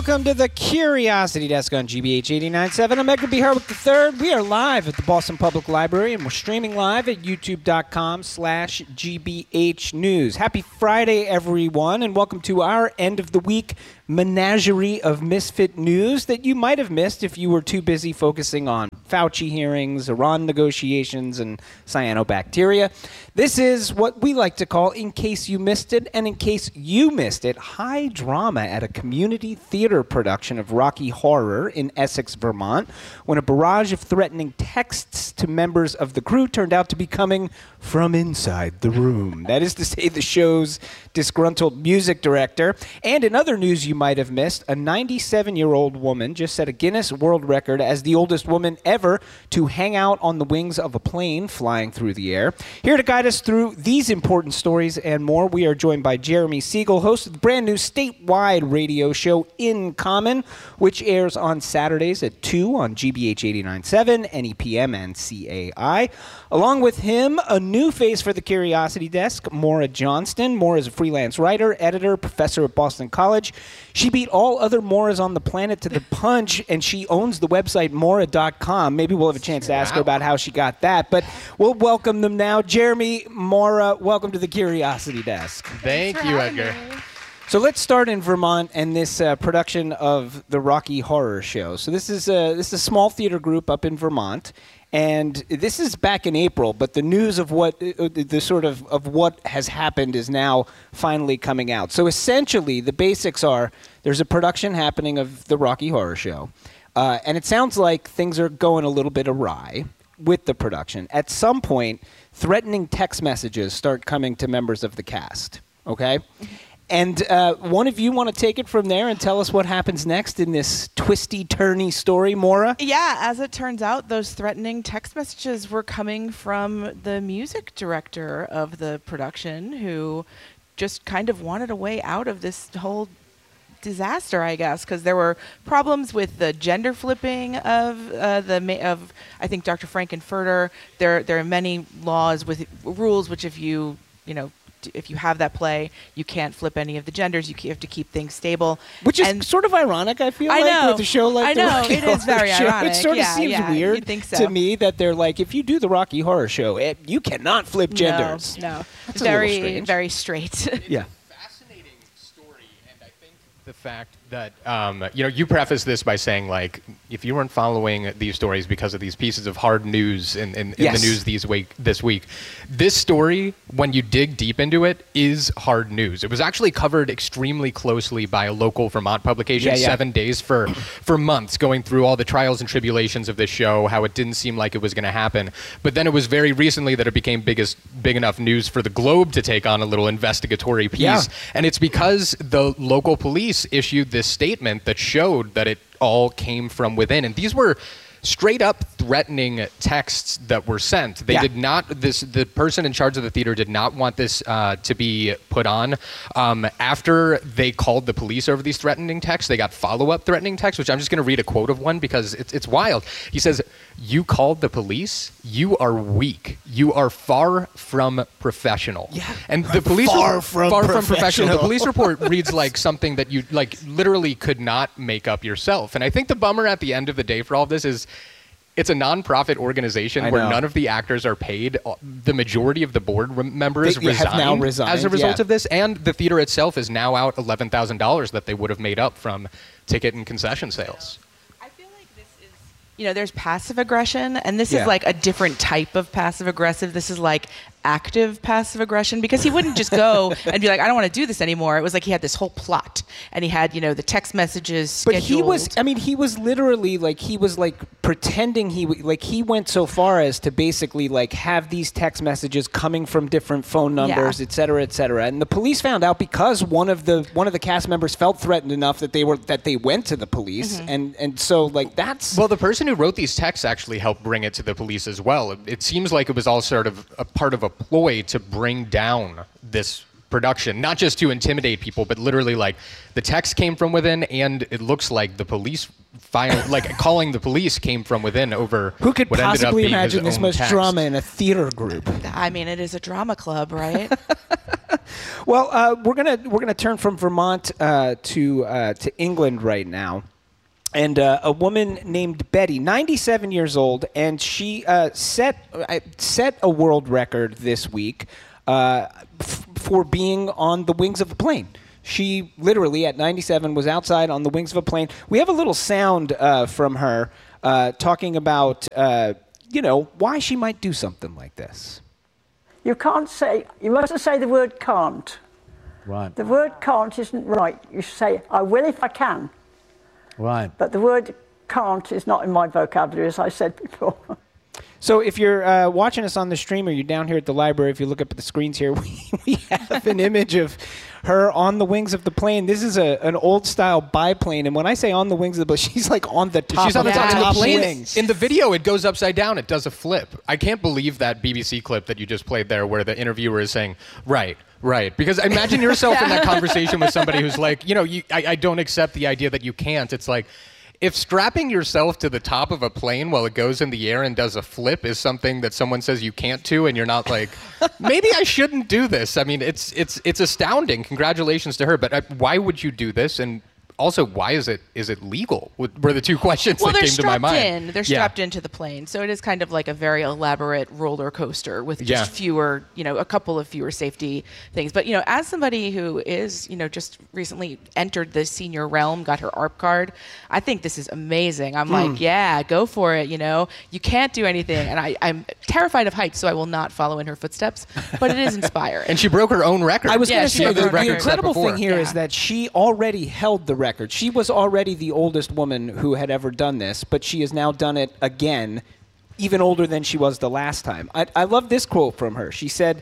welcome to the Curiosity Desk on GBH 89.7. I'm Edgar B. Harwick III. We are live at the Boston Public Library, and we're streaming live at youtube.com/GBH News. Happy Friday, everyone, and welcome to our end of the week menagerie of misfit news that you might have missed if you were too busy focusing on Fauci hearings, Iran negotiations, and cyanobacteria. This is what we like to call, in case you missed it, and in case you missed it, high drama at a community theater production of Rocky Horror in Essex, Vermont, when a barrage of threatening texts to members of the crew turned out to be coming from inside the room. That is to say, the show's disgruntled music director. And in other news you might have missed, a 97-year-old woman just set a Guinness World Record as the oldest woman ever to hang out on the wings of a plane flying through the air. Here to guide us through these important stories and more, we are joined by Jeremy Siegel, host of the brand new statewide radio show In Common, which airs on Saturdays at 2 on GBH 89.7, NEPM, and CAI. Along with him, a new face for the Curiosity Desk, Maura Johnston. Maura is a freelance writer, editor, professor at Boston College. She beat all other Mauras on the planet to the punch, and she owns the website Maura.com. Maybe we'll have a chance to ask her about how she got that, but we'll welcome them now. Jeremy, Maura, welcome to the Curiosity Desk. Thank you, Edgar. So let's start in Vermont and this production of the Rocky Horror Show. So this is a small theater group up in Vermont, and this is back in April. But the news of what what has happened is now finally coming out. So essentially, the basics are: there's a production happening of the Rocky Horror Show, and it sounds like things are going a little bit awry with the production. At some point, threatening text messages start coming to members of the cast. Okay. And one of you want to take it from there and tell us what happens next in this twisty-turny story, Maura? Yeah, as it turns out, those threatening text messages were coming from the music director of the production, who just kind of wanted a way out of this whole disaster, I guess, because there were problems with the gender flipping of I think Dr. Frankenfurter. There are many laws with rules which if you have that play, you can't flip any of the genders. You have to keep things stable. Which is sort of ironic, I feel with a show like the Rocky Horror Show. It is very ironic. It sort of seems weird to me that they're like, if you do the Rocky Horror Show, you cannot flip genders. No. That's very, very straight. Yeah. Fascinating story, and I think the fact that, you preface this by saying, like, if you weren't following these stories because of these pieces of hard news in the news this week, this story, when you dig deep into it, is hard news. It was actually covered extremely closely by a local Vermont publication, 7 days for months, going through all the trials and tribulations of this show, how it didn't seem like it was going to happen. But then it was very recently that it became big enough news for the Globe to take on a little investigatory piece. Yeah. And it's because the local police issued this statement that showed that it all came from within. And these were straight up threatening texts that were sent. They did not, the person in charge of the theater did not want this to be put on. After they called the police over these threatening texts, they got follow-up threatening texts, which I'm just going to read a quote of one because it's wild. He says, "You called the police? You are weak. You are far from professional." Yeah. And the police far from professional. The police report reads like something that you literally could not make up yourself. And I think the bummer at the end of the day for all of this is it's a nonprofit organization where none of the actors are paid. The majority of the board members resigned as a result of this, and the theater itself is now out $11,000 that they would have made up from ticket and concession sales. I feel like this is, there's passive aggression, and this is like a different type of passive aggressive. This is like active passive aggression, because he wouldn't just go and be like, I don't want to do this anymore. It was like he had this whole plot, and he had, the text messages scheduled. But he was literally pretending he went so far as to basically have these text messages coming from different phone numbers, et cetera, et cetera. And the police found out because one of the cast members felt threatened enough that they went to the police, and so that's... Well, the person who wrote these texts actually helped bring it to the police as well. It seems like it was all sort of a part of a ploy to bring down this production, not just to intimidate people, but literally like the text came from within, and it looks like the police calling the police came from within over who could what ended up possibly being imagine his this own much text. drama in a theater group. I mean, it is a drama club, right? Well, we're gonna turn from Vermont to England right now. And a woman named Betty, 97 years old, and she set a world record this week for being on the wings of a plane. She literally, at 97, was outside on the wings of a plane. We have a little sound from her talking about, why she might do something like this. You mustn't say the word can't. Right. The word can't isn't right. You should say, I will if I can. Right. But the word can't is not in my vocabulary, as I said before. So if you're watching us on the stream or you're down here at the library, if you look up at the screens here, we have an image of her on the wings of the plane. This is an old-style biplane, and when I say on the wings of the plane, she's like on the top She's on of the top of the plane. wings. In the video, it goes upside down. It does a flip. I can't believe that BBC clip that you just played there where the interviewer is saying, right. Because imagine yourself in that conversation with somebody who's like, I don't accept the idea that you can't. It's like, if strapping yourself to the top of a plane while it goes in the air and does a flip is something that someone says you can't do, and you're not like, maybe I shouldn't do this. I mean, it's astounding. Congratulations to her. But why would you do this? And also, why is it legal? Were the two questions that came to my mind. They're strapped into the plane. So it is kind of like a very elaborate roller coaster with just fewer, a couple of fewer safety things. But, as somebody who is, just recently entered the senior realm, got her ARP card, I think this is amazing. I'm like, yeah, go for it. You can't do anything. And I'm terrified of heights, so I will not follow in her footsteps. But it is inspiring. And she broke her own record. I was going to say, the incredible before. thing here is that she already held the record. She was already the oldest woman who had ever done this, but she has now done it again, even older than she was the last time. I love this quote from her. She said,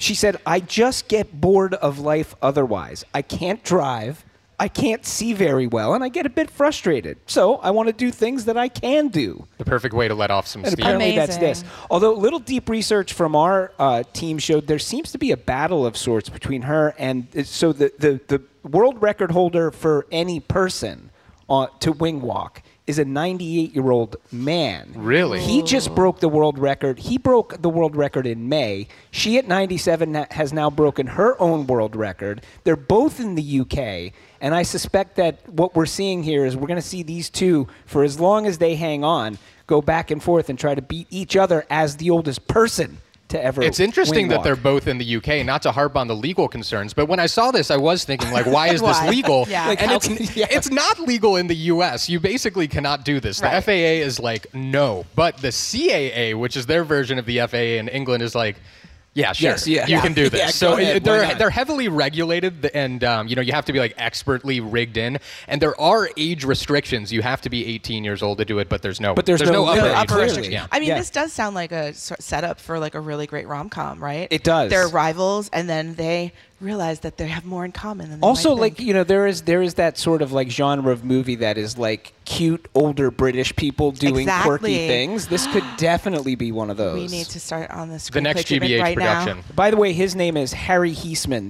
I just get bored of life otherwise. I can't drive, I can't see very well, and I get a bit frustrated. So I want to do things that I can do. The perfect way to let off some And steam. apparently Amazing. that's this. Although little deep research from our team showed there seems to be a battle of sorts between her and so the world record holder for any person to wing walk is a 98-year-old man. Really? He just broke the world record. He broke the world record in May. She at 97 has now broken her own world record. They're both in the UK. And I suspect that what we're seeing here is we're going to see these two, for as long as they hang on, go back and forth and try to beat each other as the oldest person to ever It's interesting wing that walk. they're both in the UK, not to harp on the legal concerns, but when I saw this, I was thinking, like, why is this Why? legal? Yeah. Like, And how it's, can- it's not legal in the US. You basically cannot do this. The Right. FAA is like, no. But the CAA, which is their version of the FAA in England, is like, yeah, sure, Yes, yeah. you can do this. Yeah, so go ahead, why not? they're heavily regulated, and you have to be like expertly rigged in. And there are age restrictions. You have to be 18 years old to do it, but there's no But there's no upper limit, age clearly. restriction. Yeah. I mean, Yeah. this does sound like a setup for like a really great rom-com, right? It does. They're rivals, and then they realize that they have more in common than they Also, might like, think. there is that sort of like genre of movie that is like cute older British people doing quirky Exactly. things. This could definitely be one of those. We need to start on the The next screenplay treatment GBH right production. now. By the way, his name is Harry Heisman,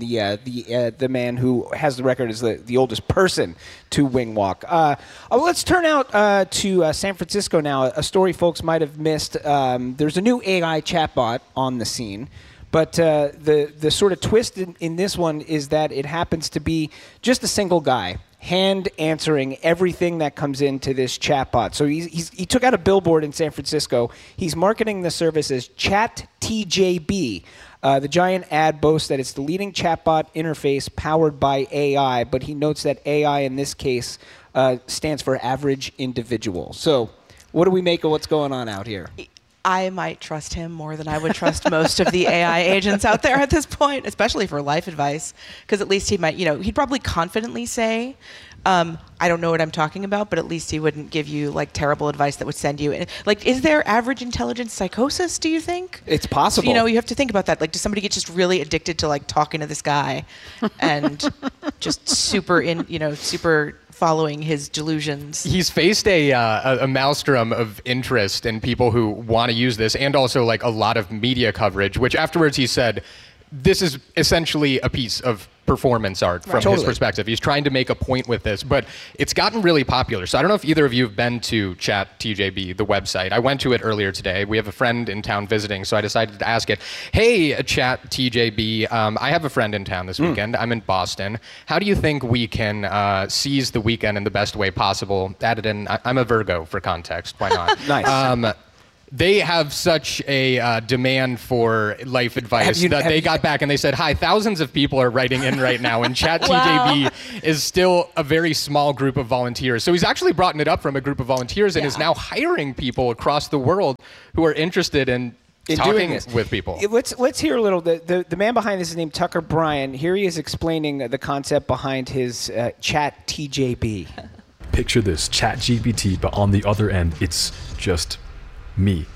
the man who has the record as the oldest person to wing walk. Let's turn out to San Francisco now. A story folks might have missed. There's a new AI chatbot on the scene. But the sort of twist in this one is that it happens to be just a single guy, hand answering everything that comes into this chatbot. So he took out a billboard in San Francisco. He's marketing the service as ChatTJB. The giant ad boasts that it's the leading chatbot interface powered by AI, but he notes that AI in this case stands for average individual. So what do we make of what's going on out here? I might trust him more than I would trust most of the AI agents out there at this point, especially for life advice, because at least he might, he'd probably confidently say, I don't know what I'm talking about, but at least he wouldn't give you like terrible advice that would send you. Like, is there average intelligence psychosis, do you think? It's possible. You have to think about that. Like, does somebody get just really addicted to like talking to this guy and just super following his delusions? He's faced a maelstrom of interest in people who want to use this, and also like a lot of media coverage, which afterwards he said this is essentially a piece of performance art from his perspective. He's trying to make a point with this, but it's gotten really popular. So I don't know if either of you have been to ChatTJB, the website. I went to it earlier today. We have a friend in town visiting, so I decided to ask it, hey, ChatTJB, I have a friend in town this weekend. I'm in Boston. How do you think we can seize the weekend in the best way possible? Added in, I'm a Virgo for context. Why not? Nice. They have such a demand for life advice that they got back and they said, hi, thousands of people are writing in right now, and ChatTJB is still a very small group of volunteers. So he's actually brought it up from a group of volunteers and is now hiring people across the world who are interested in talking with people. Let's hear a little. The man behind this is named Tucker Bryan. Here he is explaining the concept behind his ChatTJB. Picture this, ChatGPT, but on the other end, it's just me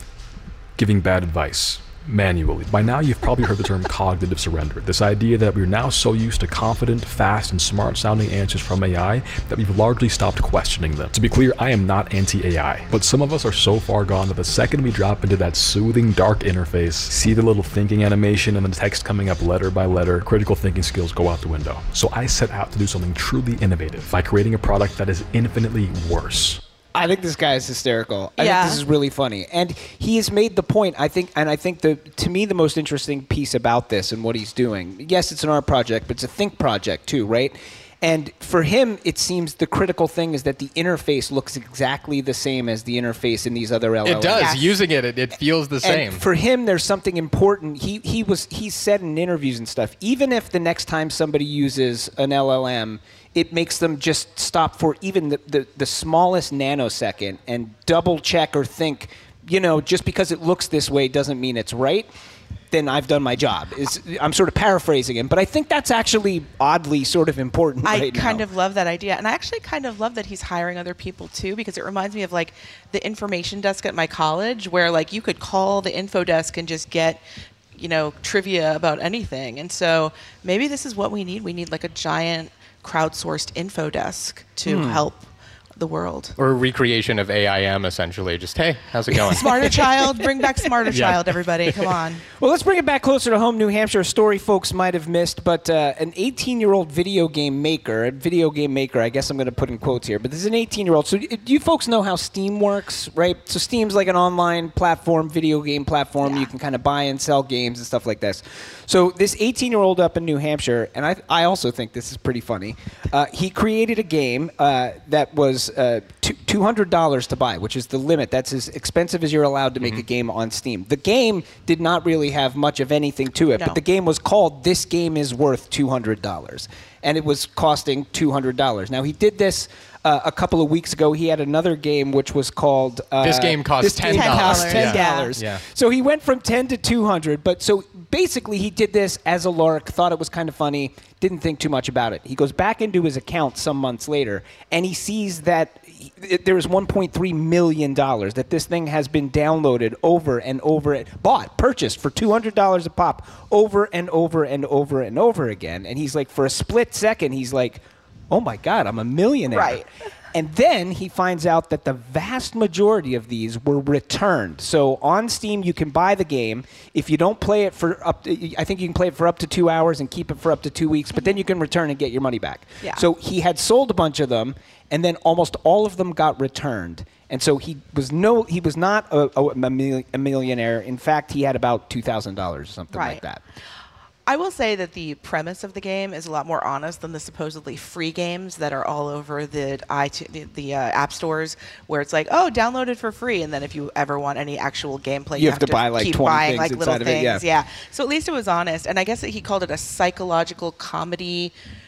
giving bad advice manually. By now, you've probably heard the term cognitive surrender. This idea that we're now so used to confident, fast, and smart-sounding answers from AI that we've largely stopped questioning them. To be clear, I am not anti-AI, but some of us are so far gone that the second we drop into that soothing, dark interface, see the little thinking animation and the text coming up letter by letter, critical thinking skills go out the window. So I set out to do something truly innovative by creating a product that is infinitely worse. I think this guy is hysterical. I think this is really funny. And he has made the point, I think to me the most interesting piece about this and what he's doing, yes, it's an art project, but it's a think project too, right? And for him, it seems the critical thing is that the interface looks exactly the same as the interface in these other LLMs. It does. Yes. Using it feels the same. And for him, there's something important. He said in interviews and stuff, even if the next time somebody uses an LLM, it makes them just stop for even the smallest nanosecond and double check or think, just because it looks this way doesn't mean it's right, then I've done my job. I'm sort of paraphrasing him, but I think that's actually oddly sort of important right now. I kind of love that idea. And I actually kind of love that he's hiring other people too, because it reminds me of like the information desk at my college where like you could call the info desk and just get trivia about anything. And so maybe this is what we need. We need like a giant crowdsourced info desk to help the world. Or a recreation of AIM, essentially. Just, hey, how's it going? Smarter Child. Bring back Smarter Child, everybody. Come on. Well, let's bring it back closer to home, New Hampshire. A story folks might have missed, but an 18-year-old video game maker, I guess I'm going to put in quotes here, but this is an 18-year-old. So do you folks know how Steam works, right? So Steam's like an online platform, video game platform. Yeah. You can kind of buy and sell games and stuff like this. So this 18-year-old up in New Hampshire, and I also think this is pretty funny, he created a game that was $200 to buy, which is the limit. That's as expensive as you're allowed to make a game on Steam. The game did not really have much of anything to it, but the game was called This Game is Worth $200. And it was costing $200. Now, he did this a couple of weeks ago. He had another game which was called... this game cost $10. $10. Yeah. So he went from 10 to 200. But so basically he did this as a lark, thought it was kind of funny, didn't think too much about it. He goes back into his account some months later, and he sees that there is $1.3 million, that this thing has been downloaded over and over, purchased for $200 a pop over and over and over and over again. And he's like, for a split second, he's like, oh my God, I'm a millionaire. Right. And then he finds out that the vast majority of these were returned. So on Steam, you can buy the game. If you don't play it for I think you can play it for up to 2 hours and keep it for up to 2 weeks, but then you can return and get your money back. Yeah. So he had sold a bunch of them, and then almost all of them got returned. And so he was not a millionaire. In fact, he had about $2,000 or something like that. I will say that the premise of the game is a lot more honest than the supposedly free games that are all over the app stores, where it's like, oh, download it for free, and then if you ever want any actual gameplay, you have to buy like keep 20 buying like little things. Yeah. So at least it was honest, and I guess that he called it a psychological comedy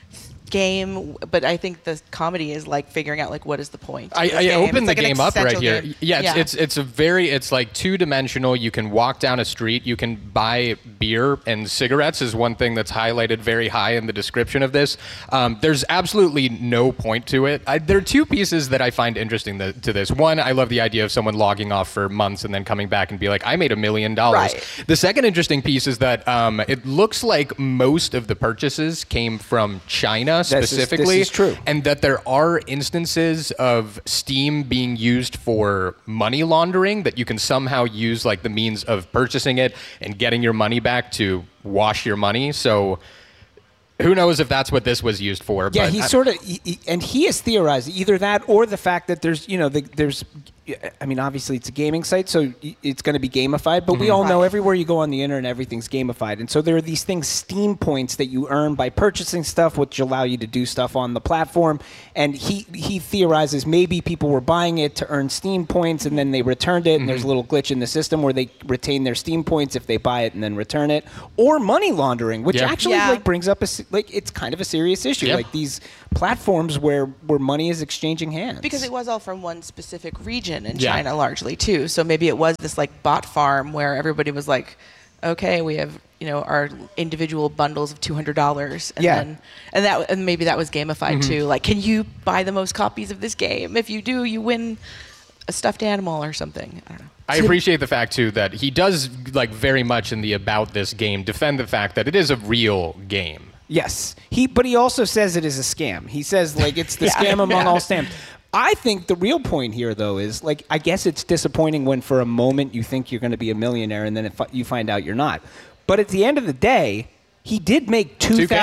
game, but I think the comedy is like figuring out like what is the point. I opened the game up right here. Yeah, it's like two-dimensional. You can walk down a street. You can buy beer and cigarettes is one thing that's highlighted very high in the description of this. There's absolutely no point to it. There are two pieces that I find interesting to this. One, I love the idea of someone logging off for months and then coming back and be like, I made $1 million. Right. The second interesting piece is that it looks like most of the purchases came from China. China specifically. This is true. And that there are instances of Steam being used for money laundering, that you can somehow use like the means of purchasing it and getting your money back to wash your money. So who knows if that's what this was used for? Yeah, but he sort of, and he has theorized either that or the fact that there's, I mean, obviously it's a gaming site, so it's going to be gamified, but we all know everywhere you go on the internet, everything's gamified. And so there are these things, Steam points, that you earn by purchasing stuff, which allow you to do stuff on the platform. And he theorizes maybe people were buying it to earn Steam points, and then they returned it, and there's a little glitch in the system where they retain their Steam points if they buy it and then return it. Or money laundering, which actually like brings up it's kind of a serious issue. Like these platforms where money is exchanging hands. Because it was all from one specific region in China largely too. So maybe it was this like bot farm where everybody was like, okay, we have, our individual bundles of $200 and maybe that was gamified too. Like, can you buy the most copies of this game? If you do, you win a stuffed animal or something. I don't know. I appreciate the fact too that he does like very much in the about this game defend the fact that it is a real game. Yes. But he also says it is a scam. He says, like, it's the scam among all scams. I think the real point here, though, is, like, I guess it's disappointing when for a moment you think you're going to be a millionaire and then you find out you're not. But at the end of the day, he did make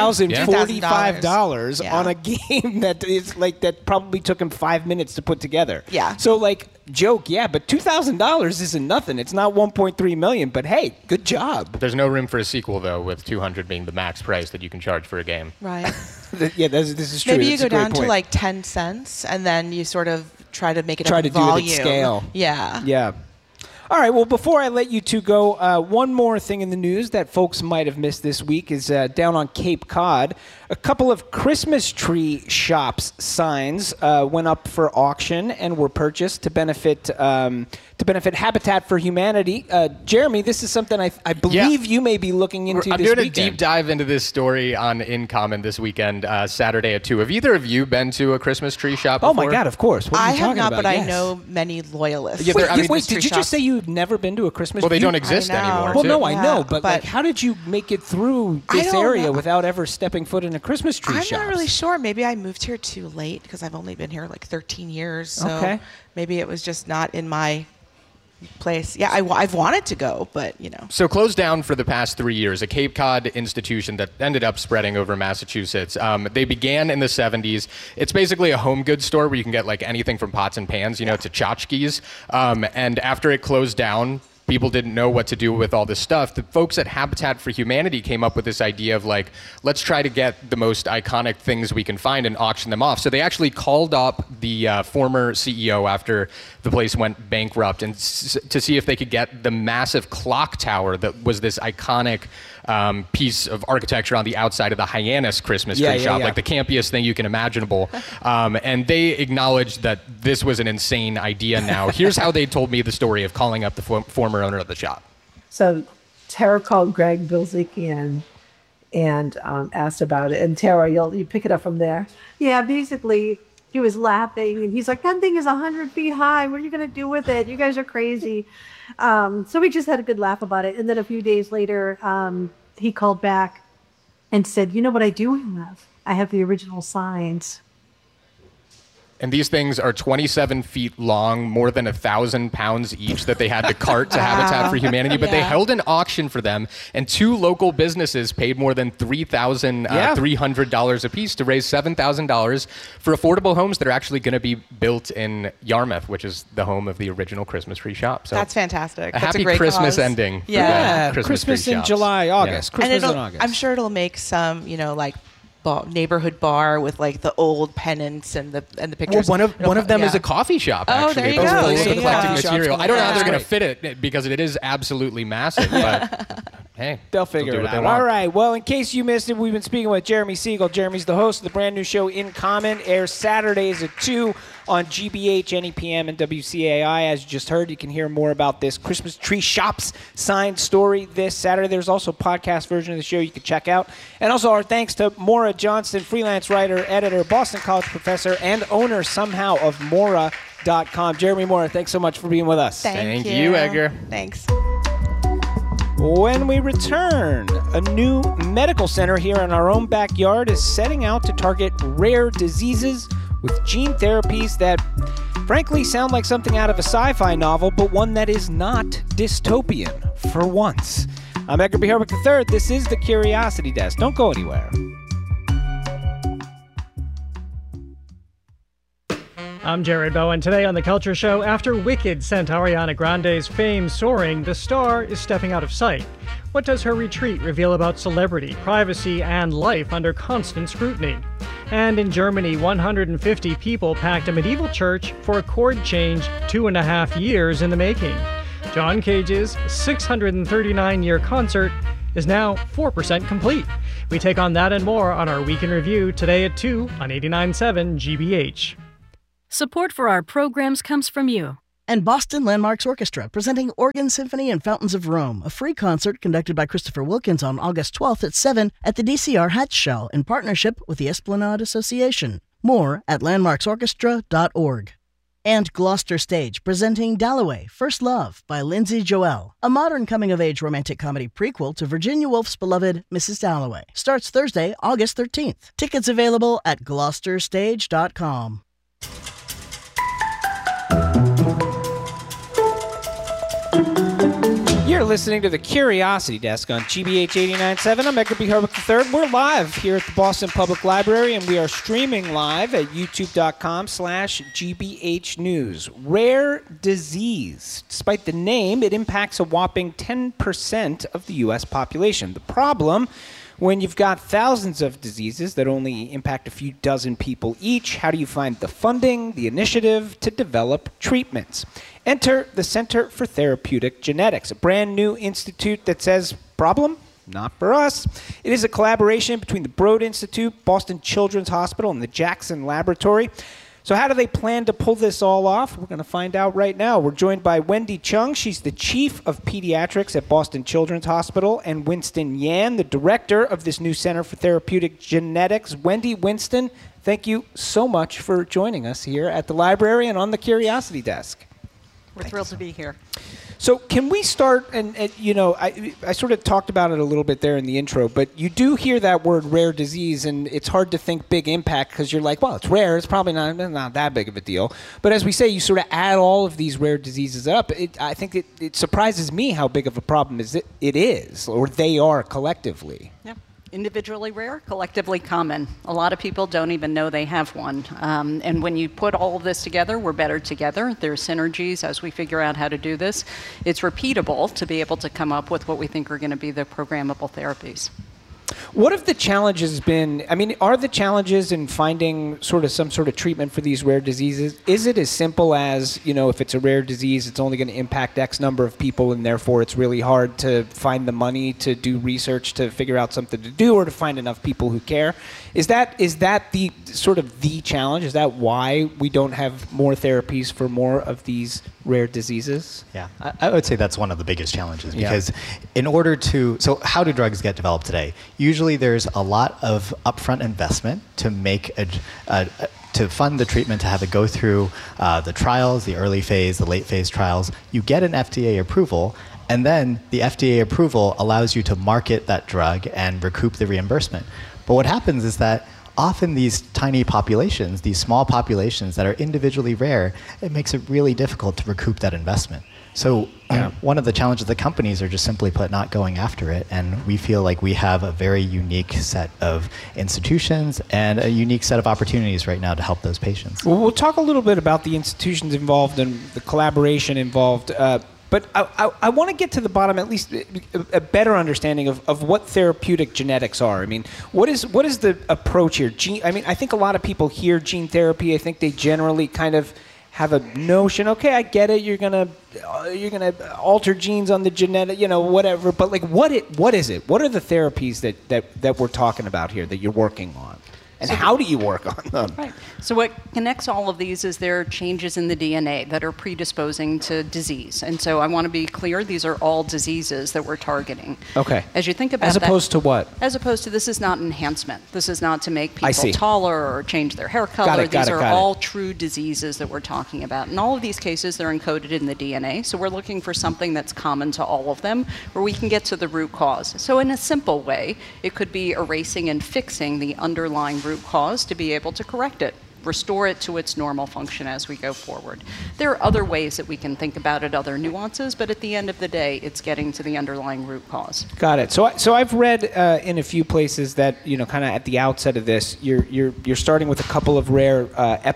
$2,045 on a game that is like that probably took him 5 minutes to put together. Yeah. So like joke, but $2,000 isn't nothing. It's not 1.3 million, but hey, good job. There's no room for a sequel though, with 200 being the max price that you can charge for a game. Right. This is true. Maybe you That's go a great down point. to like 10 cents and then you sort of try to make it Try up to in do volume. it at scale. Yeah. Yeah. All right, well, before I let you two go, one more thing in the news that folks might have missed this week is down on Cape Cod, a couple of Christmas tree shops signs went up for auction and were purchased to benefit Habitat for Humanity. Jeremy, this is something I believe you may be looking into I'm this doing weekend. a deep dive into this story on In Common this weekend, Saturday at 2. Have either of you been to a Christmas tree shop before? Oh, my God, of course. What are I you have talking not, about? but Yes. I know many loyalists. Yeah, Wait, did you just say you've never been to a Christmas tree? Well, they don't exist I know. anymore. Well, too. no, I know, Yeah, but like, how did you make it through this don't area know. without ever stepping foot in a Christmas tree shop? I'm not really sure. Maybe I moved here too late because I've only been here like 13 years. So maybe it was just not in my place. Yeah, I've wanted to go, but So closed down for the past 3 years, a Cape Cod institution that ended up spreading over Massachusetts. They began in the 70s. It's basically a home goods store where you can get like anything from pots and pans, to tchotchkes. And after it closed down, people didn't know what to do with all this stuff. The folks at Habitat for Humanity came up with this idea of like, let's try to get the most iconic things we can find and auction them off. So they actually called up the former CEO after the place went bankrupt and to see if they could get the massive clock tower that was this iconic piece of architecture on the outside of the Hyannis Christmas tree shop, like the campiest thing you can imaginable. And they acknowledged that this was an insane idea now. Here's how they told me the story of calling up the former owner of the shop. So Tara called Greg Bilzikian and asked about it. And Tara, you pick it up from there. Yeah, basically, he was laughing. And he's like, that thing is 100 feet high. What are you going to do with it? You guys are crazy. So we just had a good laugh about it. And then a few days later, he called back and said, you know what I do have? I have the original signs. And these things are 27 feet long, more than 1,000 pounds each that they had to cart to Habitat for Humanity. But they held an auction for them, and 2 local businesses paid more than $3,300 a piece to raise $7,000 for affordable homes that are actually going to be built in Yarmouth, which is the home of the original Christmas tree shop. So that's fantastic. That's a happy great Christmas cause. ending. Yeah, for Christmas tree in shops. July, August. Yeah. Christmas and in August. I'm sure it'll make some, like neighborhood bar with like the old pennants and the pictures. Well, one of them is a coffee shop. Oh, Actually, there you it's go. full There of you go. eclectic Coffee material. shops I don't know how going they're on. going to fit it because it is absolutely massive. But hey, They'll figure do it what they out. want. All right. Well, in case you missed it, we've been speaking with Jeremy Siegel. Jeremy's the host of the brand new show In Common. Airs Saturdays at 2 on GBH, NEPM, and WCAI. As you just heard, you can hear more about this Christmas tree shops signed story this Saturday. There's also a podcast version of the show you can check out. And also our thanks to Maura Johnston, freelance writer, editor, Boston College professor, and owner somehow of Maura.com. Jeremy Maura, thanks so much for being with us. Thank you, Edgar. Thanks. When we return, a new medical center here in our own backyard is setting out to target rare diseases with gene therapies that frankly sound like something out of a sci-fi novel, but one that is not dystopian for once. I'm Edgar B. Herwick III. This is the Curiosity Desk. Don't go anywhere. I'm Jared Bowen. Today on The Culture Show, after Wicked sent Ariana Grande's fame soaring, the star is stepping out of sight. What does her retreat reveal about celebrity, privacy, and life under constant scrutiny? And in Germany, 150 people packed a medieval church for a chord change 2.5 years in the making. John Cage's 639-year concert is now 4% complete. We take on that and more on our Week in Review today at 2 on 89.7 GBH. Support for our programs comes from you. And Boston Landmarks Orchestra, presenting Organ Symphony and Fountains of Rome, a free concert conducted by Christopher Wilkins on August 12th at 7 at the DCR Hatch Shell in partnership with the Esplanade Association. More at landmarksorchestra.org. And Gloucester Stage, presenting Dalloway, First Love by Lindsay Joel, a modern coming-of-age romantic comedy prequel to Virginia Woolf's beloved Mrs. Dalloway. Starts Thursday, August 13th. Tickets available at gloucesterstage.com. You're listening to the Curiosity Desk on GBH 89.7. I'm Edgar B. Herwick III. We're live here at the Boston Public Library, and we are streaming live at youtube.com/GBH News. Rare disease. Despite the name, it impacts a whopping 10% of the U.S. population. The problem, when you've got thousands of diseases that only impact a few dozen people each, how do you find the funding, the initiative to develop treatments? Enter the Center for Therapeutic Genetics, a brand new institute that says, problem? Not for us. It is a collaboration between the Broad Institute, Boston Children's Hospital, and the Jackson Laboratory. So how do they plan to pull this all off? We're going to find out right now. We're joined by Wendy Chung. She's the Chief of Pediatrics at Boston Children's Hospital, and Winston Yan, the Director of this new Center for Therapeutic Genetics. Wendy, Winston, thank you so much for joining us here at the library and on the Curiosity Desk. We're thrilled to be here. So can we start, and you know, I sort of talked about it a little bit there in the intro, but you do hear that word rare disease, and it's hard to think big impact because you're like, well, it's rare, it's probably not that big of a deal. But as we say, you sort of add all of these rare diseases up. I think it surprises me how big of a problem it is, or they are collectively. Yeah. Individually rare, collectively common. A lot of people don't even know they have one. And when you put all of this together, we're better together. There's synergies as we figure out how to do this. It's repeatable to be able to come up with what we think are going to be the programmable therapies. What have the challenges been? I mean, are the challenges in finding sort of some sort of treatment for these rare diseases, is it as simple as, you know, if it's a rare disease, it's only going to impact X number of people, and therefore it's really hard to find the money to do research to figure out something to do or to find enough people who care? Is that the sort of the challenge? Is that why we don't have more therapies for more of these rare diseases? Yeah, I would say that's one of the biggest challenges because in order to, so how do drugs get developed today? Usually there's a lot of upfront investment to make to fund the treatment, to have it go through the trials, the early phase, the late phase trials. You get an FDA approval, and then the FDA approval allows you to market that drug and recoup the reimbursement. But what happens is that often these tiny populations, these small populations that are individually rare, it makes it really difficult to recoup that investment. So one of the challenges of the companies are just simply put not going after it, and we feel like we have a very unique set of institutions and a unique set of opportunities right now to help those patients. Well, we'll talk a little bit about the institutions involved and the collaboration involved, but I want to get to the bottom, at least a better understanding of what therapeutic genetics are. I mean, what is the approach here? I think a lot of people hear gene therapy. I think they generally kind of have a notion. Okay, I get it. You're gonna alter genes on the genetic, whatever. But like, what is it? What are the therapies that we're talking about here that you're working on? And how do you work on them? Right. So what connects all of these is there are changes in the DNA that are predisposing to disease. And so I want to be clear, these are all diseases that we're targeting. Okay. As you think about As opposed to what? As opposed to, this is not enhancement. This is not to make people taller or change their hair color. These are all true diseases that we're talking about. In all of these cases, they're encoded in the DNA. So we're looking for something that's common to all of them, where we can get to the root cause. So in a simple way, it could be erasing and fixing the underlying root cause to be able to correct it, restore it to its normal function as we go forward. There are other ways that we can think about it, other nuances, but at the end of the day, it's getting to the underlying root cause. Got it. So I've read in a few places that, you know, kind of at the outset of this, you're starting with a couple of rare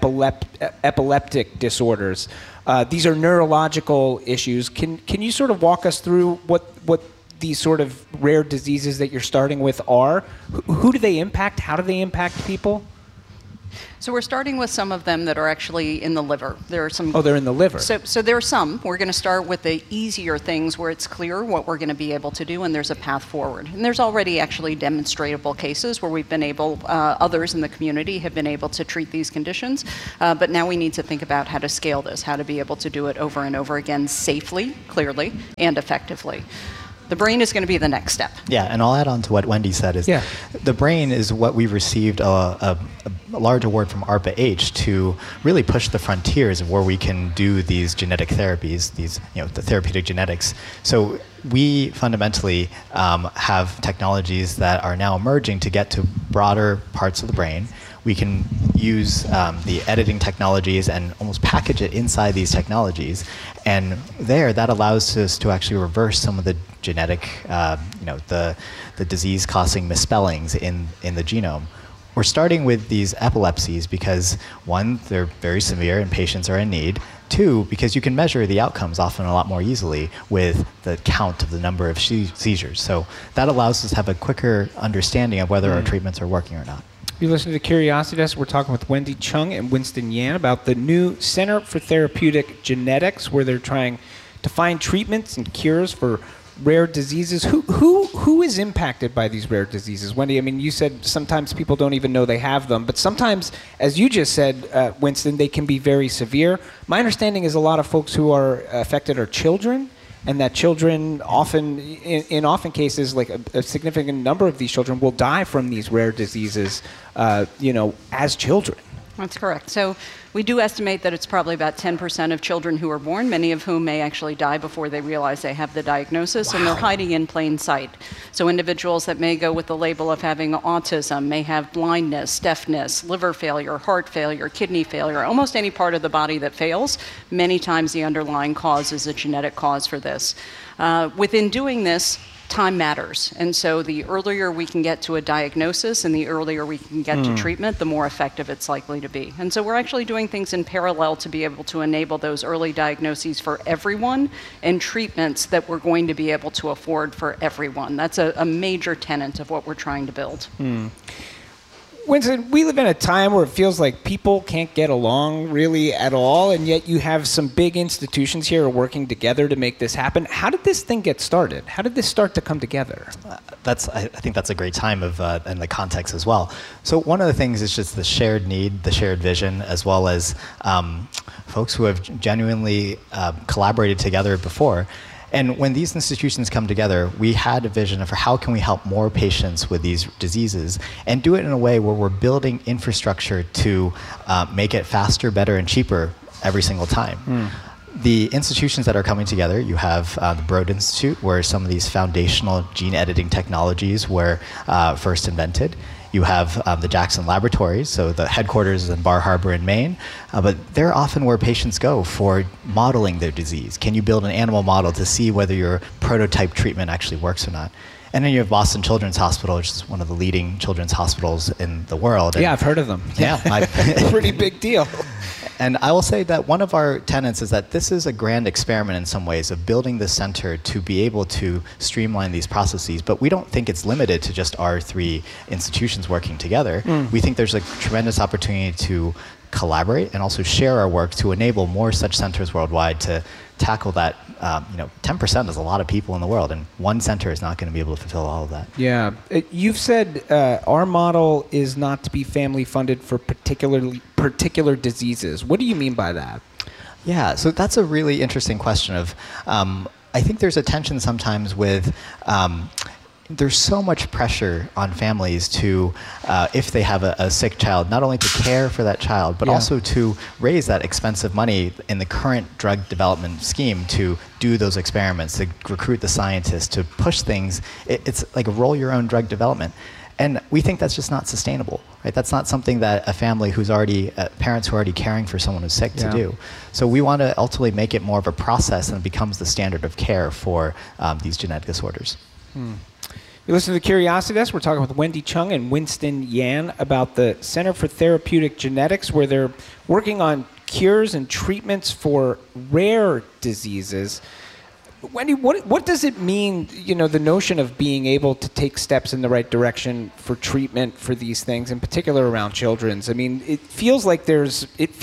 epileptic disorders. These are neurological issues. Can you sort of walk us through what these sort of rare diseases that you're starting with are? Who do they impact? How do they impact people? So we're starting with some of them that are actually in the liver. There are some. Oh, they're in the liver. So there are some. We're going to start with the easier things where it's clear what we're going to be able to do, and there's a path forward. And there's already actually demonstrable cases where we've been able, others in the community have been able to treat these conditions. But now we need to think about how to scale this, how to be able to do it over and over again safely, clearly, and effectively. The brain is going to be the next step. Yeah, and I'll add on to what Wendy said. The brain is what we received a large award from ARPA-H to really push the frontiers of where we can do these genetic therapies, the therapeutic genetics. So we fundamentally have technologies that are now emerging to get to broader parts of the brain. We can use the editing technologies and almost package it inside these technologies. And that allows us to actually reverse some of the genetic, the disease-causing misspellings in the genome. We're starting with these epilepsies because, one, they're very severe and patients are in need. Two, because you can measure the outcomes often a lot more easily with the count of the number of seizures. So that allows us to have a quicker understanding of whether our treatments are working or not. You listen to Curiosity Desk. We're talking with Wendy Chung and Winston Yan about the new Center for Therapeutic Genetics, where they're trying to find treatments and cures for rare diseases. Who is impacted by these rare diseases? Wendy, I mean, you said sometimes people don't even know they have them, but sometimes, as you just said, Winston, they can be very severe. My understanding is a lot of folks who are affected are children, and that children often, in often cases, like a significant number of these children will die from these rare diseases, as children. That's correct. So we do estimate that it's probably about 10% of children who are born, many of whom may actually die before they realize they have the diagnosis, and they're hiding in plain sight. So individuals that may go with the label of having autism may have blindness, deafness, liver failure, heart failure, kidney failure, almost any part of the body that fails. Many times the underlying cause is a genetic cause for this. Within doing this, time matters. And so the earlier we can get to a diagnosis and the earlier we can get to treatment, the more effective it's likely to be. And so we're actually doing things in parallel to be able to enable those early diagnoses for everyone and treatments that we're going to be able to afford for everyone. That's a major tenet of what we're trying to build. Winston, we live in a time where it feels like people can't get along really at all, and yet you have some big institutions here working together to make this happen. How did this thing get started? How did this start to come together? I think that's a great time and the context as well. So one of the things is just the shared need, the shared vision, as well as folks who have genuinely collaborated together before. And when these institutions come together, we had a vision for how can we help more patients with these diseases and do it in a way where we're building infrastructure to make it faster, better, and cheaper every single time. The institutions that are coming together, you have the Broad Institute, where some of these foundational gene editing technologies were first invented. You have the Jackson Laboratories, so the headquarters is in Bar Harbor in Maine, but they're often where patients go for modeling their disease. Can you build an animal model to see whether your prototype treatment actually works or not? And then you have Boston Children's Hospital, which is one of the leading children's hospitals in the world. Yeah, I've heard of them. Yeah. Pretty big deal. And I will say that one of our tenets is that this is a grand experiment in some ways of building the center to be able to streamline these processes. But we don't think it's limited to just our three institutions working together. We think there's a tremendous opportunity to collaborate and also share our work to enable more such centers worldwide to tackle that 10% is a lot of people in the world, and one center is not going to be able to fulfill all of that. Yeah. You've said our model is not to be family funded for particular diseases. What do you mean by that? Yeah, so that's a really interesting question of, I think there's a tension sometimes with, there's so much pressure on families to, if they have a sick child, not only to care for that child, but also to raise that expensive money in the current drug development scheme to do those experiments, to recruit the scientists, to push things. It's like roll your own drug development. And we think that's just not sustainable, right? That's not something that a family who's already, parents who are already caring for someone who's sick to do. So we want to ultimately make it more of a process and it becomes the standard of care for these genetic disorders. You listen to the Curiosity Desk. We're talking with Wendy Chung and Winston Yan about the Center for Therapeutic Genetics, where they're working on cures and treatments for rare diseases. Wendy, what does it mean, the notion of being able to take steps in the right direction for treatment for these things, in particular around children's? I mean, it feels like there's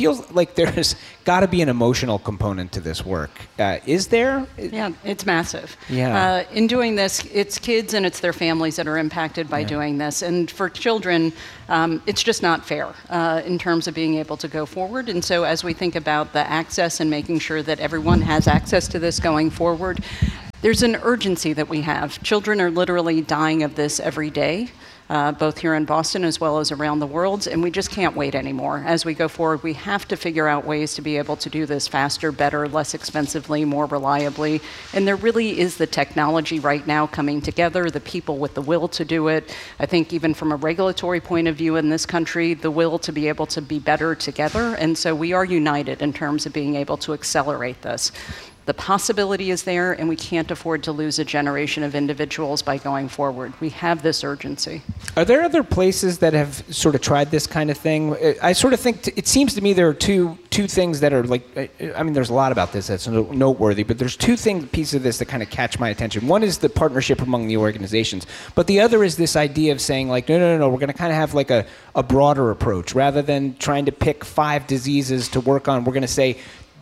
got to be an emotional component to this work. Is there? Yeah, it's massive. Yeah. In doing this, it's kids and it's their families that are impacted by doing this. And for children, it's just not fair in terms of being able to go forward. And so as we think about the access and making sure that everyone has access to this going forward, there's an urgency that we have. Children are literally dying of this every day. Both here in Boston as well as around the world, and we just can't wait anymore. As we go forward, we have to figure out ways to be able to do this faster, better, less expensively, more reliably, and there really is the technology right now coming together, the people with the will to do it. I think even from a regulatory point of view in this country, the will to be able to be better together, and so we are united in terms of being able to accelerate this. The possibility is there, and we can't afford to lose a generation of individuals by going forward. We have this urgency. Are there other places that have sort of tried this kind of thing? I sort of think, it seems to me there are two things that are like, I mean, there's a lot about this that's noteworthy, but there's two pieces of this that kind of catch my attention. One is the partnership among the organizations, but the other is this idea of saying like, no, we're going to kind of have like a broader approach. Rather than trying to pick 5 diseases to work on, we're going to say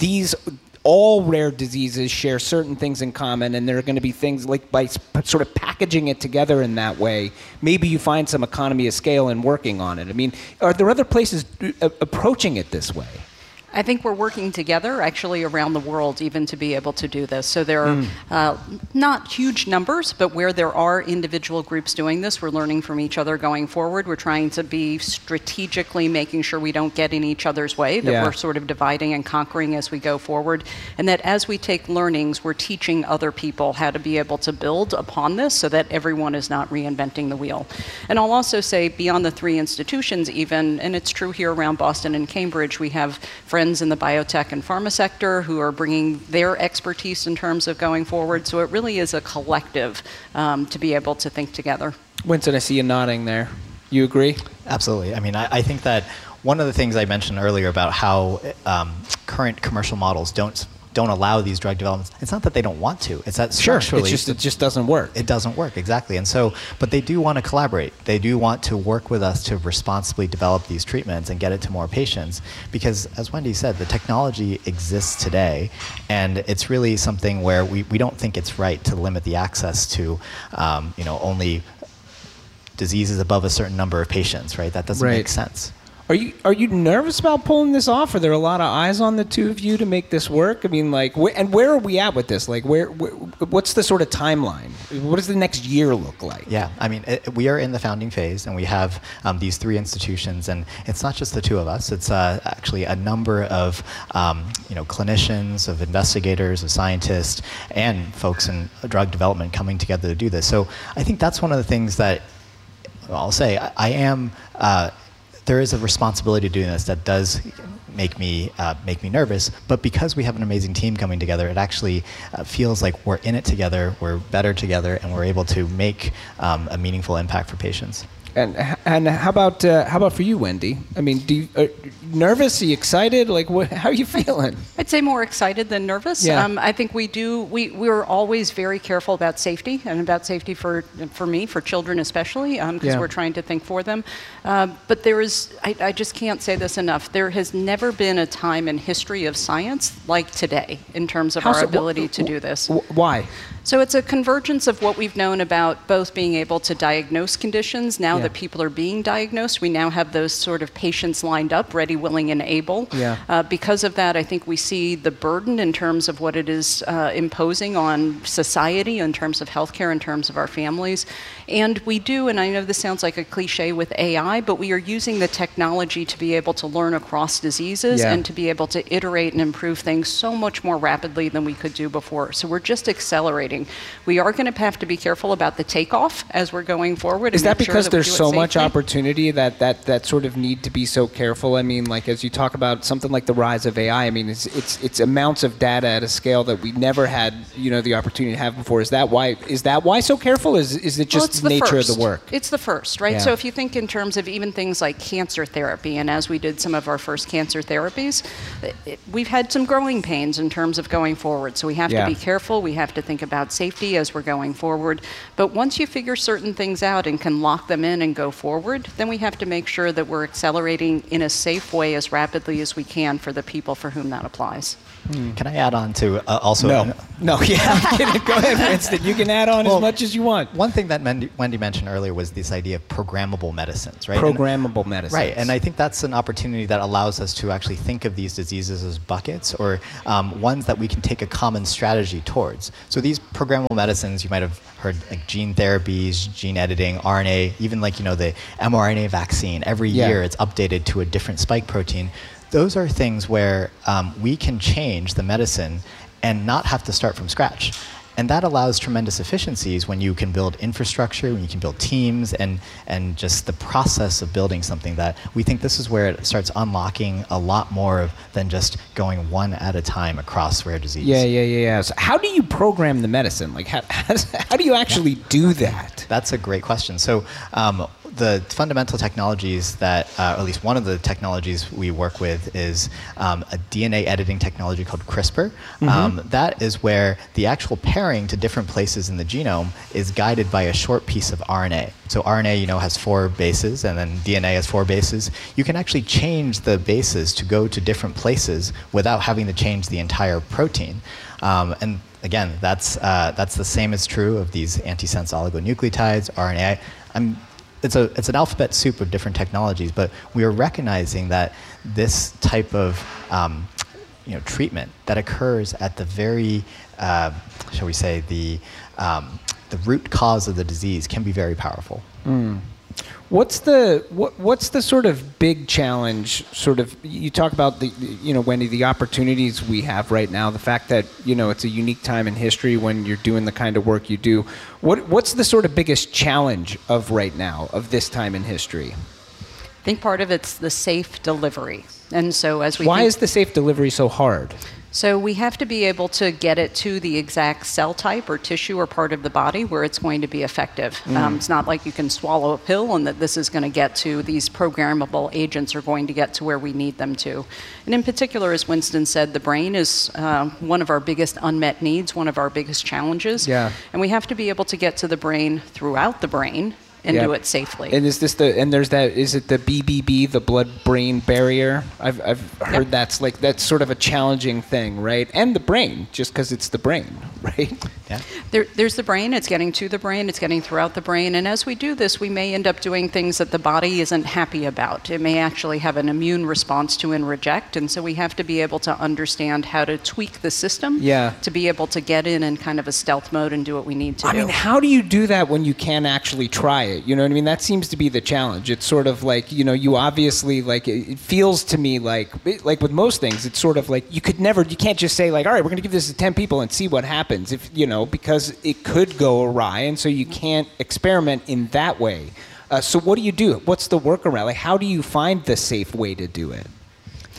all rare diseases share certain things in common, and there are going to be things like by sort of packaging it together in that way, maybe you find some economy of scale in working on it. I mean, are there other places approaching it this way? I think we're working together actually around the world even to be able to do this. So there are not huge numbers, but where there are individual groups doing this, we're learning from each other going forward. We're trying to be strategically making sure we don't get in each other's way, that we're sort of dividing and conquering as we go forward. And that as we take learnings, we're teaching other people how to be able to build upon this so that everyone is not reinventing the wheel. And I'll also say beyond the 3 institutions even, and it's true here around Boston and Cambridge, we have friends in the biotech and pharma sector who are bringing their expertise in terms of going forward. So it really is a collective to be able to think together. Winston, I see you nodding there. You agree? Absolutely. I mean, I think that one of the things I mentioned earlier about how current commercial models don't allow these drug developments. It's not that they don't want to. It's that structurally, it just doesn't work. It doesn't work, exactly. And so, but they do want to collaborate. They do want to work with us to responsibly develop these treatments and get it to more patients. Because, as Wendy said, the technology exists today, and it's really something where we don't think it's right to limit the access to, only diseases above a certain number of patients. Right? That doesn't make sense. Are you nervous about pulling this off? Are there a lot of eyes on the two of you to make this work? I mean, like, where are we at with this? Like, what's the sort of timeline? What does the next year look like? Yeah, I mean, we are in the founding phase, and we have these 3 institutions, and it's not just the 2 of us. It's actually a number of clinicians, of investigators, of scientists, and folks in drug development coming together to do this. So I think that's one of the things that I'll say. There is a responsibility to doing this that does make me nervous, but because we have an amazing team coming together, it actually feels like we're in it together, we're better together, and we're able to make a meaningful impact for patients. And how about for you, Wendy? I mean, nervous? Are you excited? Like, how are you feeling? I'd say more excited than nervous. Yeah. I think we're always very careful about safety, and about safety for me, for children especially, because we're trying to think for them. But I just can't say this enough. There has never been a time in history of science like today in terms of our ability to do this. Why? So it's a convergence of what we've known about both being able to diagnose conditions. Now that people are being diagnosed, we now have those sort of patients lined up, ready, willing, and able. Yeah. Because of that, I think we see the burden in terms of what it is imposing on society, in terms of healthcare, in terms of our families. And we do, and I know this sounds like a cliche with AI, but we are using the technology to be able to learn across diseases and to be able to iterate and improve things so much more rapidly than we could do before. So we're just accelerating. We are going to have to be careful about the takeoff as we're going forward. Is that because there's so much opportunity that sort of need to be so careful? I mean, like as you talk about something like the rise of AI, I mean, it's amounts of data at a scale that we never had, the opportunity to have before. Is that why so careful? Is it just the nature of the work? It's the first, right? Yeah. So if you think in terms of even things like cancer therapy, and as we did some of our first cancer therapies, we've had some growing pains in terms of going forward. So we have to be careful. We have to think about safety as we're going forward. But once you figure certain things out and can lock them in and go forward, then we have to make sure that we're accelerating in a safe way as rapidly as we can for the people for whom that applies. Can I add on to also? No, yeah. Go ahead, Winston. You can add on as much as you want. One thing that Wendy mentioned earlier was this idea of programmable medicines, right? Programmable medicines. Right, and I think that's an opportunity that allows us to actually think of these diseases as buckets or ones that we can take a common strategy towards. So these programmable medicines, you might have heard like gene therapies, gene editing, RNA, even like, the mRNA vaccine. Every year it's updated to a different spike protein. Those are things where we can change the medicine and not have to start from scratch. And that allows tremendous efficiencies when you can build infrastructure, when you can build teams, and just the process of building something that we think this is where it starts unlocking a lot more than just going one at a time across rare disease. Yeah. So how do you program the medicine? Like, how do you actually do that? That's a great question. So the fundamental technologies that, or at least one of the technologies we work with is a DNA editing technology called CRISPR. That is where the actual pairing to different places in the genome is guided by a short piece of RNA. So RNA, has 4 bases, and then DNA has 4 bases. You can actually change the bases to go to different places without having to change the entire protein. And again, that's the same is true of these antisense oligonucleotides, RNA. It's an alphabet soup of different technologies, but we are recognizing that this type of treatment that occurs at the very, shall we say, the root cause of the disease can be very powerful. What's the sort of big challenge? Sort of, you talk about the, Wendy, the opportunities we have right now. The fact that it's a unique time in history when you're doing the kind of work you do. What's the sort of biggest challenge of right now, of this time in history? I think part of it's the safe delivery, and so why is the safe delivery so hard? So we have to be able to get it to the exact cell type or tissue or part of the body where it's going to be effective. It's not like you can swallow a pill and that this is going to get to, these programmable agents are going to get to where we need them to. And in particular, as Winston said, the brain is one of our biggest unmet needs, one of our biggest challenges. Yeah. And we have to be able to get to the brain throughout the brain and do it safely. And is it the BBB, the blood-brain barrier? I've heard that's sort of a challenging thing, right? And the brain, just because it's the brain, right? Yeah. There's the brain, it's getting to the brain, it's getting throughout the brain, and as we do this, we may end up doing things that the body isn't happy about. It may actually have an immune response to and reject, and so we have to be able to understand how to tweak the system to be able to get in kind of a stealth mode and do what we need to do. I mean, how do you do that when you can't actually try it? You know what I mean? That seems to be the challenge. It's sort of like, you obviously, like, it feels to me like with most things, it's sort of like you can't just say, like, all right, we're going to give this to 10 people and see what happens, because it could go awry, and so you can't experiment in that way. So what do you do? What's the workaround? Like, how do you find the safe way to do it?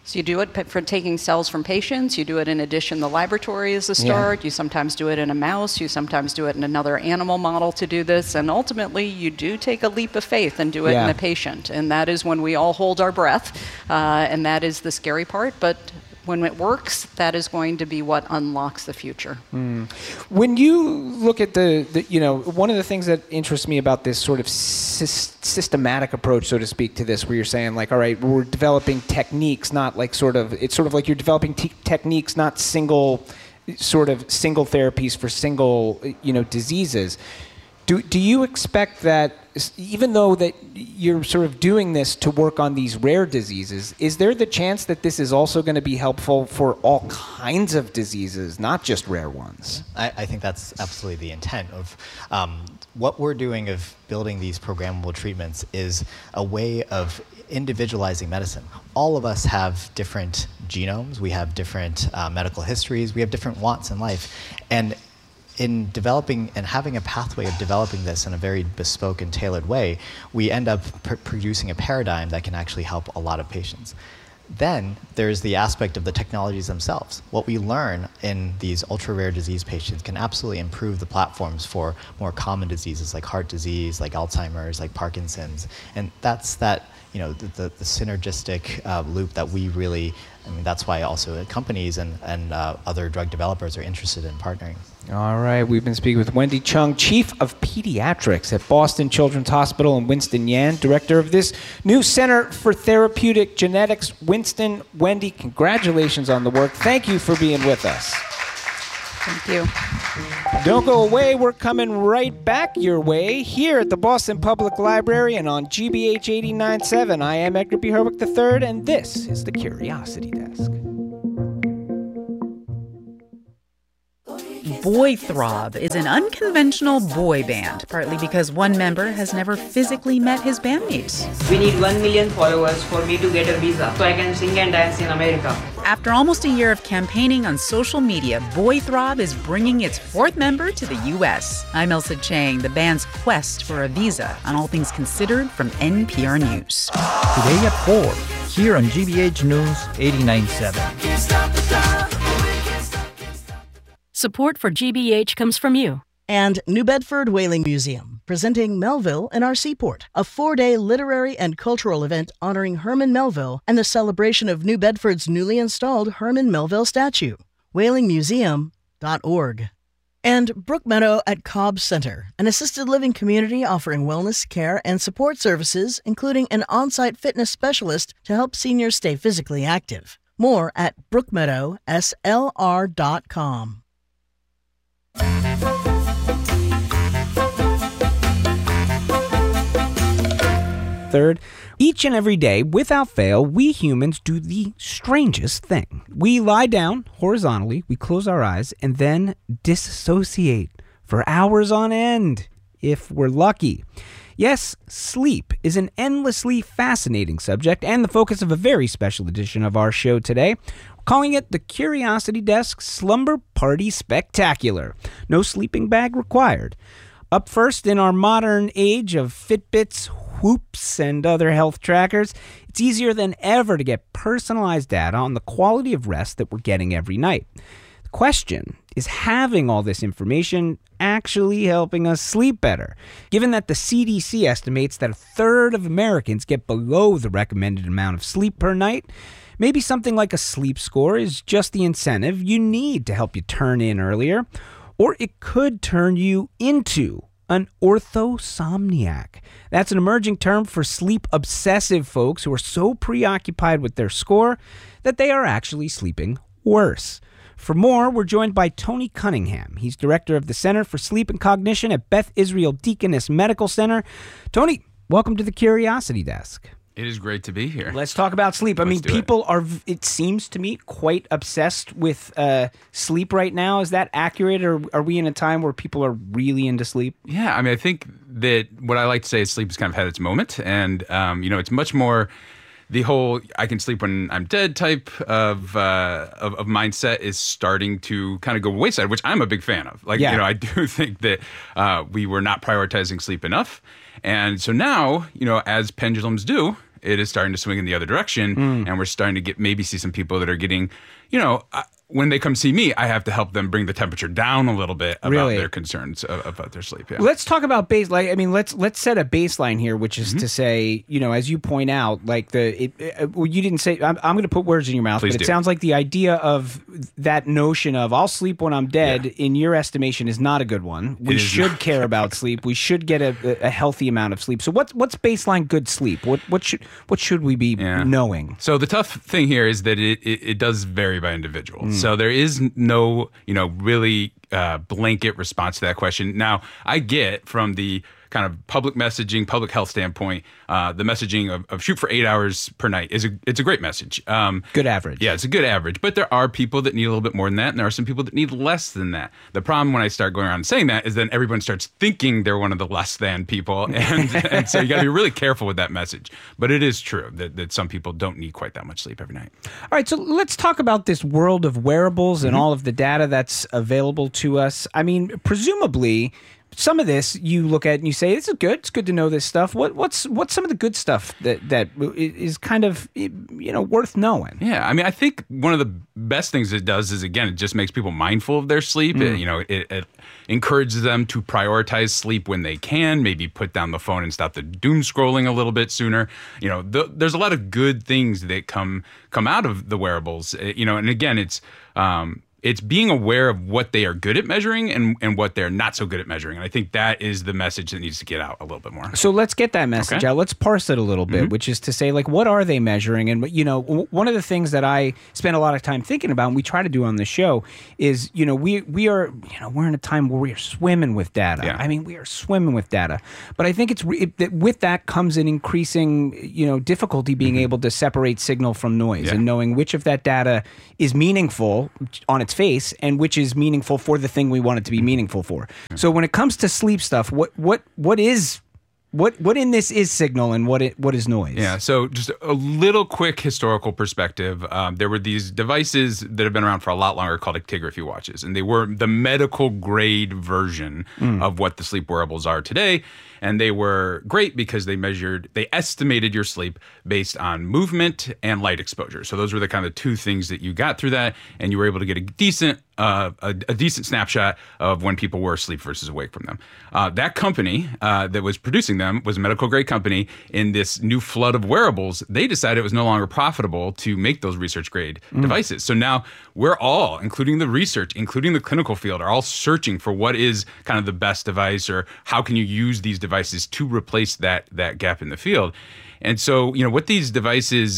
So you do it for taking cells from patients. You do it in addition the laboratory as a start. Yeah. You sometimes do it in a mouse. You sometimes do it in another animal model to do this. And ultimately, you do take a leap of faith and do it in a patient. And that is when we all hold our breath. And that is the scary part. But when it works, that is going to be what unlocks the future. When you look at one of the things that interests me about this sort of systematic approach, so to speak, to this, where you're saying like, all right, we're developing techniques, not like it's sort of like you're developing techniques, not single therapies for single, diseases. Do you expect that, even though that you're sort of doing this to work on these rare diseases, is there the chance that this is also going to be helpful for all kinds of diseases, not just rare ones? I think that's absolutely the intent of what we're doing of building these programmable treatments is a way of individualizing medicine. All of us have different genomes, we have different medical histories, we have different wants in life. And in developing and having a pathway of developing this in a very bespoke and tailored way, we end up producing a paradigm that can actually help a lot of patients. Then there's the aspect of the technologies themselves. What we learn in these ultra-rare disease patients can absolutely improve the platforms for more common diseases like heart disease, like Alzheimer's, like Parkinson's. And that's the synergistic loop that we really, that's why also companies and other drug developers are interested in partnering. All right, we've been speaking with Wendy Chung, Chief of Pediatrics at Boston Children's Hospital, and Winston Yan, Director of this new Center for Therapeutic Genetics. Winston, Wendy, congratulations on the work. Thank you for being with us. Thank you. Don't go away. We're coming right back your way here at the Boston Public Library and on GBH 89.7. I am Edgar B. Herwick III, and this is the Curiosity Desk. Boy Throb is an unconventional boy band, partly because one member has never physically met his bandmates. We need 1 million followers for me to get a visa, so I can sing and dance in America. After almost a year of campaigning on social media, Boy Throb is bringing its fourth member to the U.S. I'm Elsa Chang, the band's quest for a visa on All Things Considered from NPR News. Today at 4, here on GBH News 89.7. Support for GBH comes from you. And New Bedford Whaling Museum, presenting Melville in our seaport, a 4-day literary and cultural event honoring Herman Melville and the celebration of New Bedford's newly installed Herman Melville statue. whalingmuseum.org. And Brookmeadow at Cobb Center, an assisted living community offering wellness, care, and support services, including an on-site fitness specialist to help seniors stay physically active. More at brookmeadowslr.com. Third, each and every day, without fail, we humans do the strangest thing. We lie down horizontally, we close our eyes, and then disassociate for hours on end, if we're lucky. Yes, sleep is an endlessly fascinating subject and the focus of a very special edition of our show today. We're calling it the Curiosity Desk Slumber Party Spectacular. No sleeping bag required. Up first, in our modern age of Fitbits, Whoops, and other health trackers, it's easier than ever to get personalized data on the quality of rest that we're getting every night. The question is, having all this information actually helping us sleep better? Given that the CDC estimates that a third of Americans get below the recommended amount of sleep per night, maybe something like a sleep score is just the incentive you need to help you turn in earlier. Or it could turn you into an orthosomniac. That's an emerging term for sleep-obsessive folks who are so preoccupied with their score that they are actually sleeping worse. For more, we're joined by Tony Cunningham. He's director of the Center for Sleep and Cognition at Beth Israel Deaconess Medical Center. Tony, welcome to the Curiosity Desk. It is great to be here. Let's talk about sleep. I mean, people are, it seems to me, quite obsessed with sleep right now. Is that accurate, or are we in a time where people are really into sleep? Yeah, I mean, I think that what I like to say is sleep has kind of had its moment. And, it's much more the whole I can sleep when I'm dead type of mindset is starting to kind of go wayside, which I'm a big fan of. I do think that we were not prioritizing sleep enough. And so now, as pendulums do, it is starting to swing in the other direction, and we're starting to maybe see some people that are getting, when they come see me, I have to help them bring the temperature down a little bit about their concerns about their sleep. Yeah. Let's talk about baseline. I mean, let's set a baseline here, which is to say, as you point out, like you didn't say. I'm going to put words in your mouth, Please but do. It sounds like the idea of that notion of I'll sleep when I'm dead, in your estimation, is not a good one. We should care about sleep. We should get a healthy amount of sleep. So what's baseline good sleep? What should we be knowing? So the tough thing here is that it does vary by individual. So there is no, really blanket response to that question. Now, I get from the kind of public messaging, public health standpoint, the messaging of shoot for 8 hours per night it's a great message. Good average. Yeah, it's a good average. But there are people that need a little bit more than that, and there are some people that need less than that. The problem when I start going around and saying that is then everyone starts thinking they're one of the less than people, and so you got to be really careful with that message. But it is true that some people don't need quite that much sleep every night. All right, so let's talk about this world of wearables and all of the data that's available to us. I mean, presumably, some of this you look at and you say, this is good. It's good to know this stuff. What's some of the good stuff that is kind of, worth knowing? Yeah, I mean, I think one of the best things it does is, again, it just makes people mindful of their sleep. It encourages them to prioritize sleep when they can, maybe put down the phone and stop the doom scrolling a little bit sooner. There's a lot of good things that come out of the wearables. And again, it's being aware of what they are good at measuring and what they're not so good at measuring. And I think that is the message that needs to get out a little bit more. So let's get that message out. Let's parse it a little bit, which is to say, like, what are they measuring? And, one of the things that I spend a lot of time thinking about, and we try to do on the show, is, we're in a time where we are swimming with data. Yeah. I mean, we are swimming with data. But I think with that comes an increasing, difficulty being able to separate signal from noise and knowing which of that data is meaningful on its face and which is meaningful for the thing we want it to be meaningful for. So when it comes to sleep stuff, what in this is signal and what is noise? Yeah, so just a little quick historical perspective. There were these devices that have been around for a lot longer called actigraphy watches, and they were the medical grade version of what the sleep wearables are today. And they were great because they estimated your sleep based on movement and light exposure. So those were the kind of two things that you got through that, and you were able to get a decent snapshot of when people were asleep versus awake from them. That company that was producing them was a medical grade company. In this new flood of wearables, they decided it was no longer profitable to make those research grade devices. So now we're all, including the research, including the clinical field, are all searching for what is kind of the best device, or how can you use these devices to replace that gap in the field. And so, what these devices,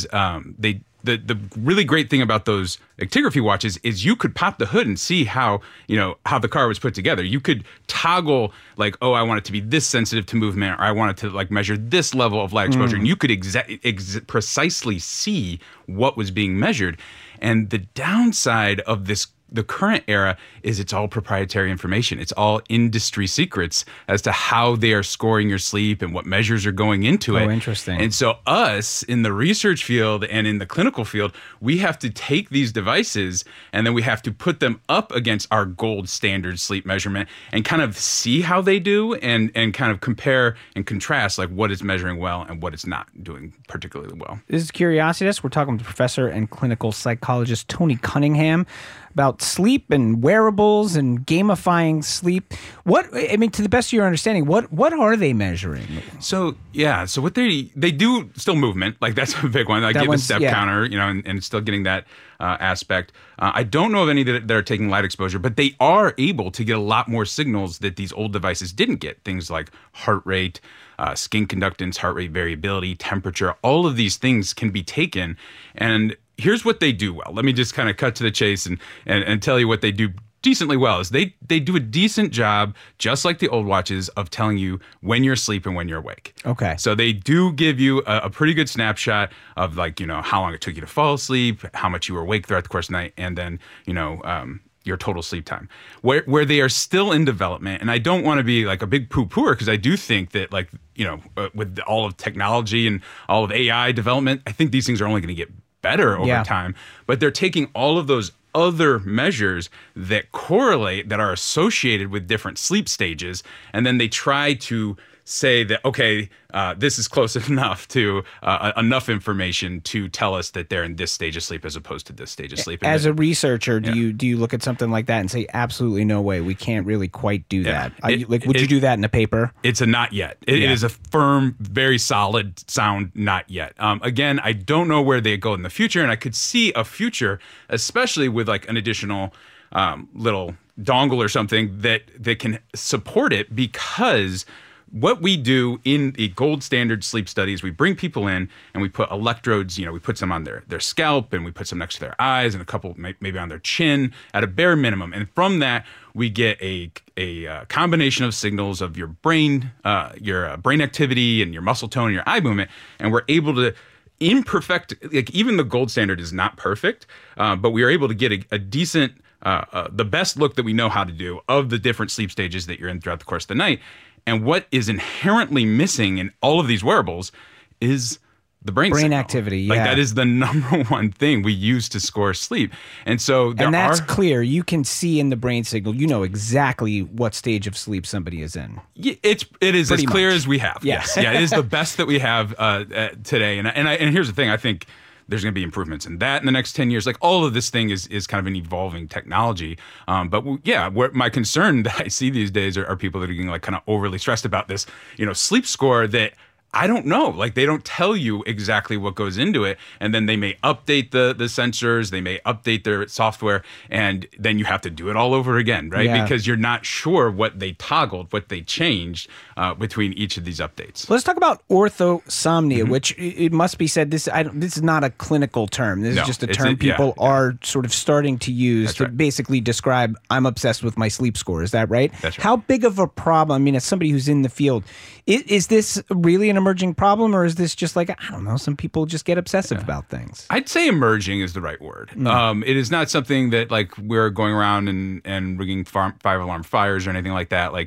the really great thing about those actigraphy watches is you could pop the hood and see how the car was put together. You could toggle, like, I want it to be this sensitive to movement, or I want it to measure this level of light exposure. And you could precisely see what was being measured. And the downside of the current era is it's all proprietary information. It's all industry secrets as to how they are scoring your sleep and what measures are going into it. Oh, interesting. And so us in the research field and in the clinical field, we have to take these devices and then we have to put them up against our gold standard sleep measurement and kind of see how they do and kind of compare and contrast what is measuring well and what it's not doing particularly well. This is Curiositas. We're talking with professor and clinical psychologist Tony Cunningham about sleep and wearables and gamifying sleep. To the best of your understanding, what are they measuring? So what they do still movement, that's a big one. Give a step counter, and still getting that aspect. I don't know of any that are taking light exposure, but they are able to get a lot more signals that these old devices didn't get. Things like heart rate, skin conductance, heart rate variability, temperature. All of these things can be taken, and here's what they do well. Let me just kind of cut to the chase and tell you what they do decently well. Is they do a decent job, just like the old watches, of telling you when you're asleep and when you're awake. Okay. So they do give you a pretty good snapshot of how long it took you to fall asleep, how much you were awake throughout the course of the night, and then your total sleep time. Where they are still in development, and I don't want to be a big poo-pooer, because I do think that with all of technology and all of AI development, I think these things are only going to get better over time. But they're taking all of those other measures that correlate, that are associated with different sleep stages, and then they try to say that, okay, this is close enough to enough information to tell us that they're in this stage of sleep as opposed to this stage of sleep. As a researcher, do you look at something like that and say, absolutely no way, we can't really quite do that? Would you do that in a paper? It's a not yet. It is a firm, very solid sound not yet. Again, I don't know where they go in the future, and I could see a future, especially with like an additional little dongle or something that can support it, because what we do in the gold standard sleep studies, we bring people in and we put electrodes, we put some on their scalp, and we put some next to their eyes, and a couple maybe on their chin at a bare minimum. And from that, we get a combination of signals of your brain activity and your muscle tone and your eye movement. And we're able to imperfect, like even the gold standard is not perfect, but we are able to get a decent, the best look that we know how to do of the different sleep stages that you're in throughout the course of the night. And what is inherently missing in all of these wearables is the brain activity. Yeah. Like that is the number one thing we use to score sleep. And so that's clear. You can see in the brain signal, you know exactly what stage of sleep somebody is in. It is as clear as we have. Yeah. Yes. Yeah, it is the best that we have today. And here's the thing, I think there's going to be improvements in that in the next 10 years. Like all of this thing is kind of an evolving technology. But my concern that I see these days are people that are getting like kind of overly stressed about this, sleep score that I don't know. Like they don't tell you exactly what goes into it. And then they may update the sensors, they may update their software, and then you have to do it all over again, right? Yeah. Because you're not sure what they toggled, what they changed between each of these updates. Let's talk about orthosomnia, which it must be said, this is not a clinical term. This is just a term people are sort of starting to use to basically describe, I'm obsessed with my sleep score. Is that right? That's right. How big of a problem, I mean, as somebody who's in the field, is this really an emerging problem, or is this just like, I don't know, some people just get obsessive about things? I'd say emerging is the right word. It is not something that like we're going around and rigging 5-alarm fires or anything like that. Like